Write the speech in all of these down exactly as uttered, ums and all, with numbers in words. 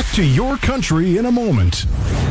to your country in a moment.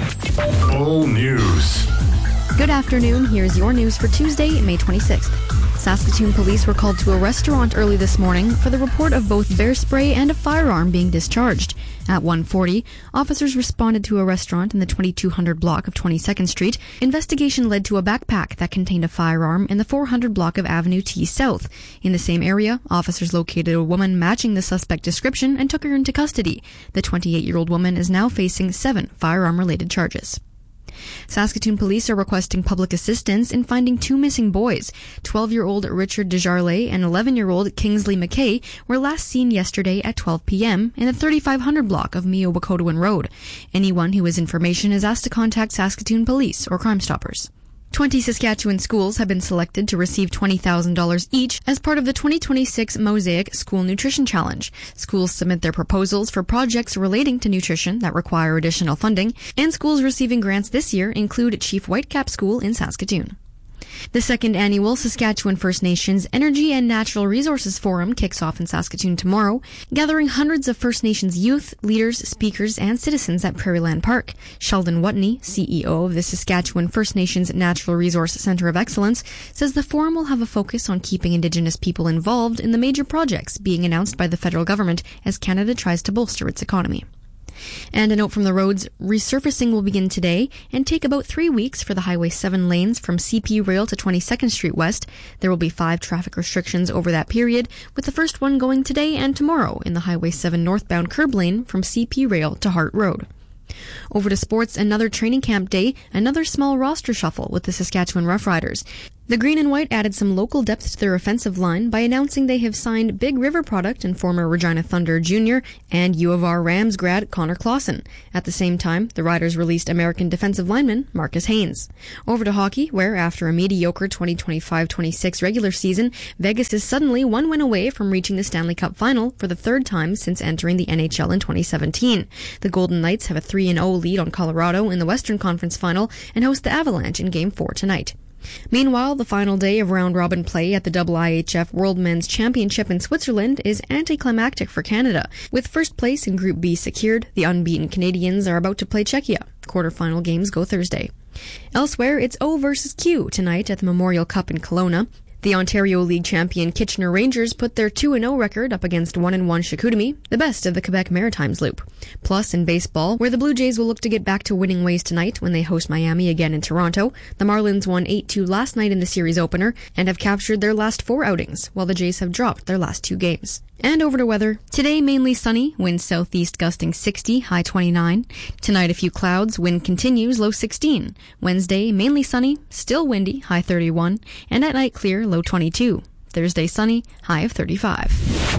Bull News. Good afternoon. Here's your news for Tuesday, May twenty-sixth. Saskatoon police were called to a restaurant early this morning for the report of both bear spray and a firearm being discharged. At one forty, officers responded to a restaurant in the twenty-two hundred block of twenty-second Street. Investigation led to a backpack that contained a firearm in the four hundred block of Avenue T South. In the same area, officers located a woman matching the suspect description and took her into custody. The twenty-eight-year-old woman is now facing seven firearm-related charges. Saskatoon police are requesting public assistance in finding two missing boys. twelve-year-old Richard Desjarlais and eleven-year-old Kingsley McKay were last seen yesterday at twelve p.m. in the thirty-five hundred block of Mio-Wacotowin Road. Anyone who has information is asked to contact Saskatoon Police or Crime Stoppers. twenty Saskatchewan schools have been selected to receive twenty thousand dollars each as part of the twenty twenty-six Mosaic School Nutrition Challenge. Schools submit their proposals for projects relating to nutrition that require additional funding, and schools receiving grants this year include Chief Whitecap School in Saskatoon. The second annual Saskatchewan First Nations Energy and Natural Resources Forum kicks off in Saskatoon tomorrow, gathering hundreds of First Nations youth, leaders, speakers, and citizens at Prairieland Park. Sheldon Watney, C E O of the Saskatchewan First Nations Natural Resource Centre of Excellence, says the forum will have a focus on keeping Indigenous people involved in the major projects being announced by the federal government as Canada tries to bolster its economy. And a note from the roads, resurfacing will begin today and take about three weeks for the Highway seven lanes from C P Rail to twenty-second Street West. There will be five traffic restrictions over that period, with the first one going today and tomorrow in the Highway seven northbound curb lane from C P Rail to Hart Road. Over to sports, another training camp day, another small roster shuffle with the Saskatchewan Roughriders. The Green and White added some local depth to their offensive line by announcing they have signed Big River product and former Regina Thunder Junior and U of R Rams grad Connor Clausen. At the same time, the Riders released American defensive lineman Marcus Haynes. Over to hockey, where after a mediocre twenty twenty-five twenty-six regular season, Vegas is suddenly one win away from reaching the Stanley Cup final for the third time since entering the N H L in twenty seventeen. The Golden Knights have a three and oh lead on Colorado in the Western Conference Final and host the Avalanche in Game four tonight. Meanwhile, the final day of round-robin play at the I I H F World Men's Championship in Switzerland is anticlimactic for Canada. With first place in Group B secured, the unbeaten Canadians are about to play Czechia. Quarter-final games go Thursday. Elsewhere, it's O versus Q tonight at the Memorial Cup in Kelowna. The Ontario League champion Kitchener Rangers put their two and oh record up against one and one Chicoutimi, the best of the Quebec Maritimes loop. Plus, in baseball, where the Blue Jays will look to get back to winning ways tonight when they host Miami again in Toronto, the Marlins won eight two last night in the series opener and have captured their last four outings, while the Jays have dropped their last two games. And over to weather. Today, mainly sunny, winds southeast gusting sixty, high twenty-nine. Tonight, a few clouds, wind continues, low sixteen. Wednesday, mainly sunny, still windy, high thirty-one. And at night, clear, low twenty-two. Thursday, sunny, high of thirty-five.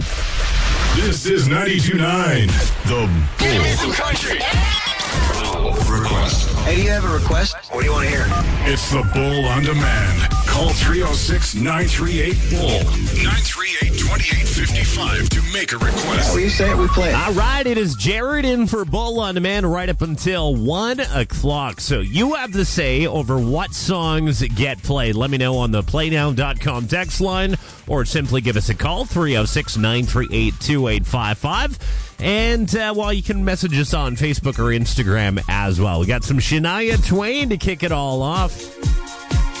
This is ninety-two point nine, The Give me some country. Request. Hey, do you have a request? What do you want to hear? It's the Bull on Demand. Call three oh six, nine three eight, B U L L. nine three eight, two eight five five to make a request. Well, you say it, we play it. All right, it is Jared in for Bull on Demand right up until one o'clock. So you have the say over what songs get played. Let me know on the play now dot com text line or simply give us a call, three oh six, nine three eight, two eight five five. And, uh, well, you can message us on Facebook or Instagram as well. We got some Shania Twain to kick it all off.